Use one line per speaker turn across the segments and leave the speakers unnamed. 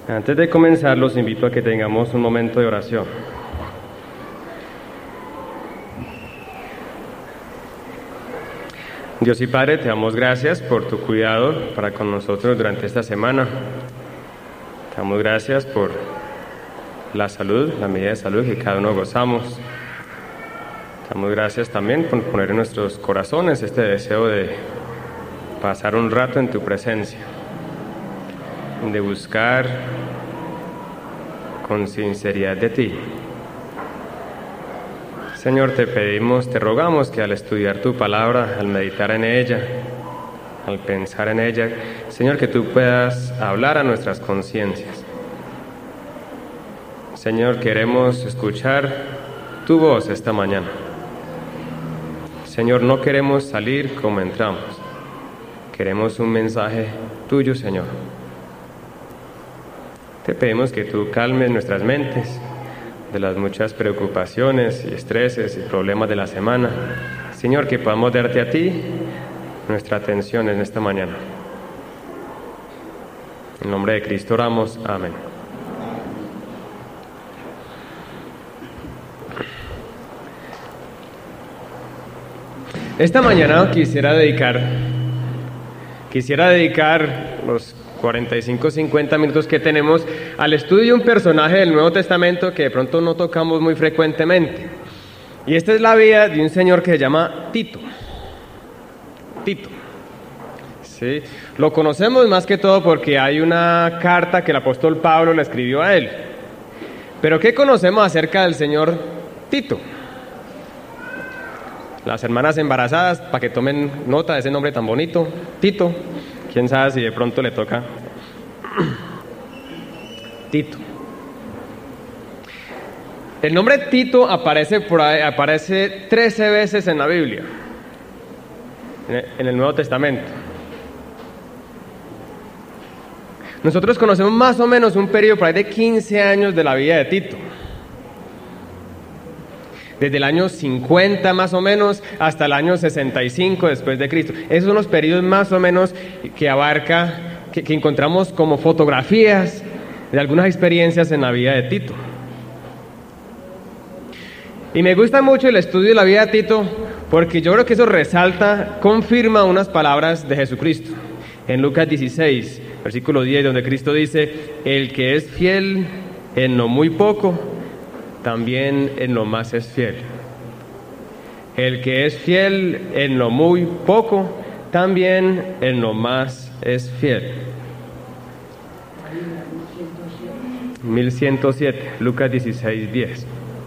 Antes de comenzar, los invito a que tengamos un momento de oración. Dios y Padre, te damos gracias por tu cuidado para con nosotros durante esta semana. Te damos gracias por la salud, la medida de salud que cada uno gozamos. Te damos gracias también por poner en nuestros corazones este deseo de pasar un rato en tu presencia, de buscar con sinceridad de ti. Señor, te pedimos, te rogamos que al estudiar tu palabra, al meditar en ella, al pensar en ella, Señor, que tú puedas hablar a nuestras conciencias. Señor, queremos escuchar tu voz esta mañana. Señor, no queremos salir como entramos. Queremos un mensaje tuyo, Señor. Te pedimos que tú calmes nuestras mentes de las muchas preocupaciones y estreses y problemas de la semana. Señor, que podamos darte a ti nuestra atención en esta mañana. En nombre de Cristo oramos. Amén. Esta mañana quisiera dedicar los 45-50 minutos que tenemos al estudio de un personaje del Nuevo Testamento que de pronto no tocamos muy frecuentemente. Y esta es la vida de un señor que se llama Tito. Tito. ¿Sí? Lo conocemos más que todo porque hay una carta que el apóstol Pablo le escribió a él. Pero ¿qué conocemos acerca del señor Tito? Las hermanas embarazadas, para que tomen nota de ese nombre tan bonito, Tito. ¿Quién sabe si de pronto le toca? Tito. El nombre Tito aparece 13 veces en la Biblia, en el Nuevo Testamento. Nosotros conocemos más o menos un periodo por ahí de 15 años de la vida de Tito. Desde el año 50 más o menos hasta el año 65 después de Cristo. Esos son los periodos más o menos que que encontramos como fotografías de algunas experiencias en la vida de Tito. Y me gusta mucho el estudio de la vida de Tito porque yo creo que eso confirma unas palabras de Jesucristo. En Lucas 16, versículo 10, donde Cristo dice: el que es fiel en lo muy poco, también en lo más es fiel. El que es fiel en lo muy poco, también en lo más es fiel. 1107, Lucas 16, 10.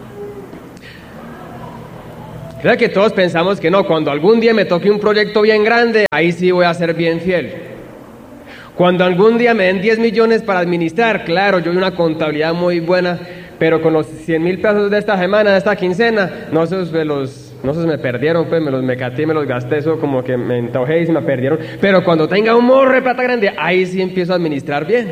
Creo que todos pensamos que no, cuando algún día me toque un proyecto bien grande, ahí sí voy a ser bien fiel. Cuando algún día me den 10 millones para administrar, claro, yo doy una contabilidad muy buena, pero con los 100,000 pesos de esta semana, de esta quincena, no se me perdieron, pues me los mecaté, me los gasté, eso como que me entojé y se me perdieron. Pero cuando tenga un morro de plata grande, ahí sí empiezo a administrar bien.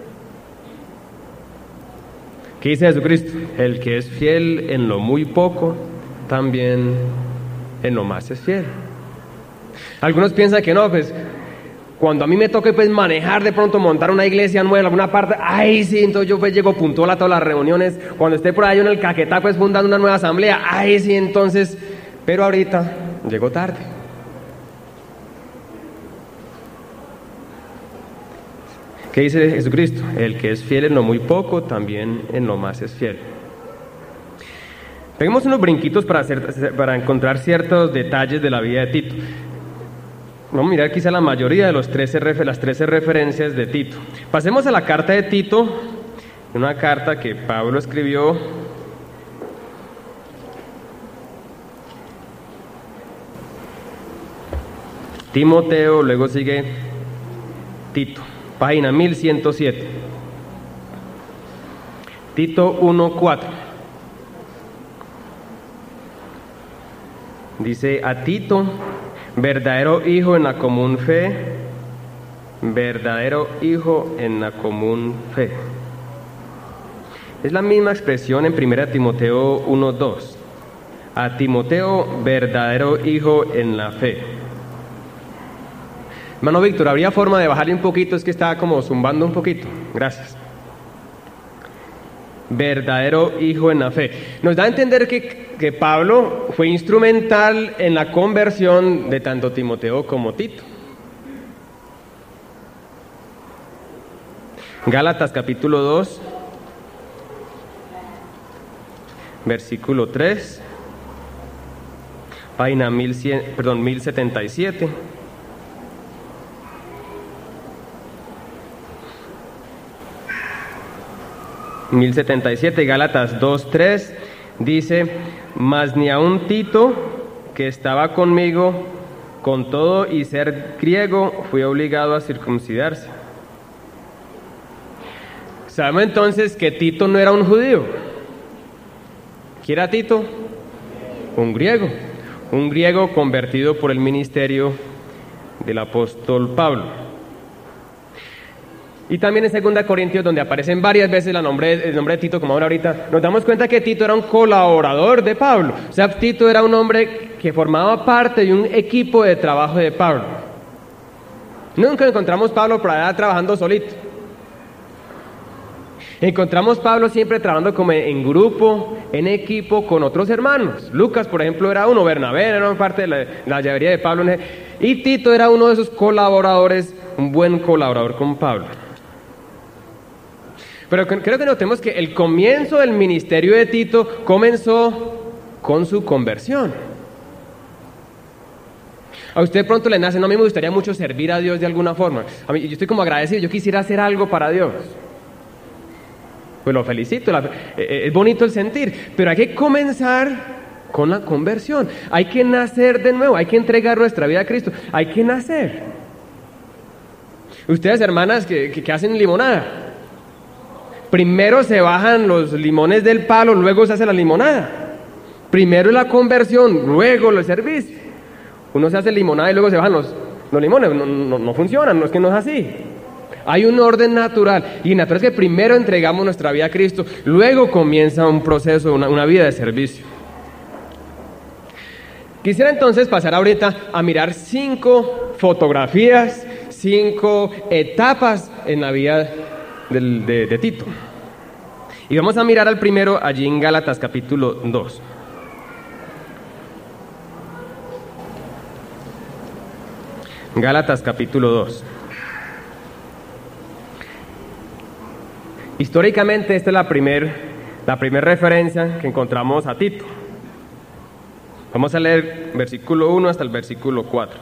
¿Qué dice Jesucristo? El que es fiel en lo muy poco, también en lo más es fiel. Algunos piensan que no, pues cuando a mí me toque pues manejar, de pronto montar una iglesia nueva en alguna parte, ahí sí, entonces yo pues llego puntual a todas las reuniones. Cuando esté por ahí en el Caquetá pues fundando una nueva asamblea, ahí sí, entonces, pero ahorita llego tarde. ¿Qué dice Jesucristo? El que es fiel en lo muy poco, también en lo más es fiel. Peguemos unos brinquitos para encontrar ciertos detalles de la vida de Tito. Vamos a mirar quizá la mayoría de las 13 referencias de Tito. Pasemos a la carta de Tito, una carta que Pablo escribió Timoteo, luego sigue Tito, página 1107. Tito 1:4. Dice: a Tito, verdadero hijo en la común fe, verdadero hijo en la común fe. Es la misma expresión en 1 Timoteo 1:2. A Timoteo, verdadero hijo en la fe. Hermano Víctor, ¿habría forma de bajarle un poquito? Es que estaba como zumbando un poquito. Gracias. verdadero hijo en la fe. Nos da a entender que Pablo fue instrumental en la conversión de tanto Timoteo como Tito. Gálatas capítulo 2, versículo 3, página 1077. Gálatas 2:3 dice: mas ni aun Tito, que estaba conmigo, con todo y ser griego, fue obligado a circuncidarse. Sabemos entonces que Tito no era un judío. ¿Quién era Tito? Un griego convertido por el ministerio del apóstol Pablo. Y también en 2 Corintios, donde aparecen varias veces el nombre de Tito, como ahorita, nos damos cuenta que Tito era un colaborador de Pablo. O sea, Tito era un hombre que formaba parte de un equipo de trabajo de Pablo. Nunca encontramos a Pablo por allá trabajando solito. Encontramos a Pablo siempre trabajando como en grupo, en equipo, con otros hermanos. Lucas, por ejemplo, era uno, Bernabé era una parte de la llavería de Pablo, y Tito era uno de esos colaboradores, un buen colaborador con Pablo. Pero creo que notemos que el comienzo del ministerio de Tito comenzó con su conversión. A usted pronto le nace: no, a mí me gustaría mucho servir a Dios de alguna forma. Yo estoy como agradecido, yo quisiera hacer algo para Dios. Pues lo felicito, es bonito el sentir, pero hay que comenzar con la conversión. Hay que nacer de nuevo, hay que entregar nuestra vida a Cristo, hay que nacer. Ustedes, hermanas, que hacen limonada, primero se bajan los limones del palo, luego se hace la limonada. Primero la conversión, luego el servicio. Uno se hace limonada y luego se bajan los limones, no funcionan, no es que no es así. Hay un orden natural, y natural es que primero entregamos nuestra vida a Cristo, luego comienza un proceso, una vida de servicio. Quisiera entonces pasar ahorita a mirar 5 fotografías, 5 etapas en la vida de Tito. Y vamos a mirar al primero allí en Gálatas capítulo 2. Gálatas capítulo 2. Históricamente esta es la primera referencia que encontramos a Tito. Vamos a leer versículo 1 hasta el versículo 4.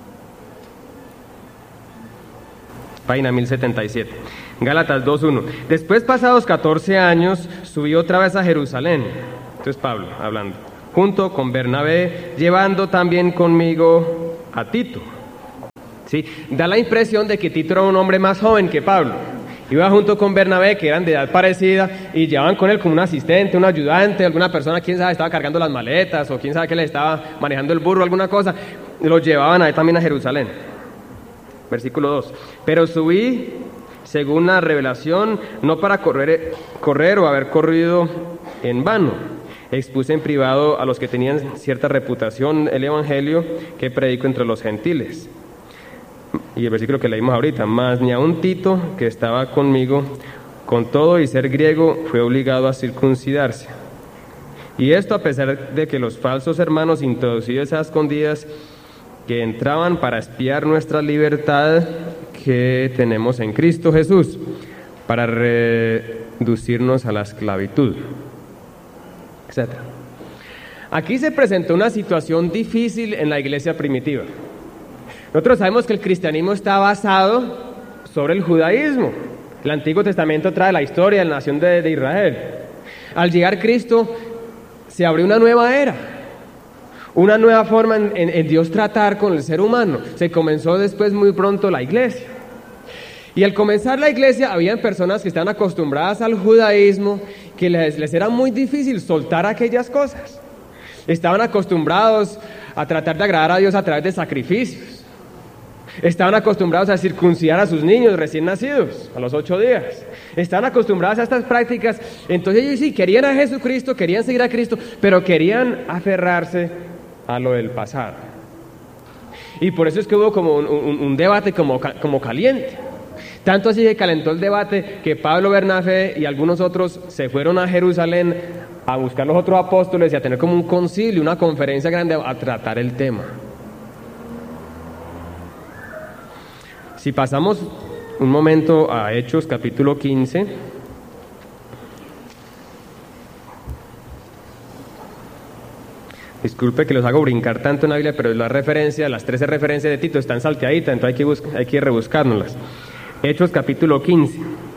Página 1077. Gálatas 2:1. Después, pasados 14 años, subí otra vez a Jerusalén. Esto es Pablo hablando. Junto con Bernabé, llevando también conmigo a Tito. ¿Sí? Da la impresión de que Tito era un hombre más joven que Pablo. Iba junto con Bernabé, que eran de edad parecida, y llevaban con él como un asistente, un ayudante, alguna persona, quién sabe, estaba cargando las maletas, o quién sabe que le estaba manejando el burro, alguna cosa. Los llevaban ahí también a Jerusalén. Versículo 2. Pero subí, según la revelación, no para correr o haber corrido en vano. Expuse en privado a los que tenían cierta reputación el evangelio que predico entre los gentiles. Y el versículo que leímos ahorita: mas ni aun Tito, que estaba conmigo, con todo y ser griego, fue obligado a circuncidarse. Y esto a pesar de que los falsos hermanos introducidos a escondidas, que entraban para espiar nuestra libertad que tenemos en Cristo Jesús, para reducirnos a la esclavitud, etc. Aquí se presentó una situación difícil en la iglesia primitiva. Nosotros sabemos que el cristianismo está basado sobre el judaísmo. El Antiguo Testamento trae la historia de la nación de Israel. Al llegar Cristo, se abrió una nueva era, una nueva forma en Dios tratar con el ser humano. Se comenzó después muy pronto la iglesia. Y al comenzar la iglesia, habían personas que estaban acostumbradas al judaísmo, que les era muy difícil soltar aquellas cosas. Estaban acostumbrados a tratar de agradar a Dios a través de sacrificios. Estaban acostumbrados a circuncidar a sus niños recién nacidos a los 8 días. Estaban acostumbrados a estas prácticas. Entonces ellos sí querían a Jesucristo, querían seguir a Cristo, pero querían aferrarse a lo del pasado. Y por eso es que hubo como un debate como caliente. Tanto así que calentó el debate que Pablo, Bernabé y algunos otros se fueron a Jerusalén a buscar los otros apóstoles y a tener como un concilio, una conferencia grande a tratar el tema. Si pasamos un momento a Hechos capítulo 15. Disculpe que los hago brincar tanto en la Biblia, pero las 13 referencias de Tito están salteaditas, entonces hay que rebuscárnoslas. Hechos capítulo 15.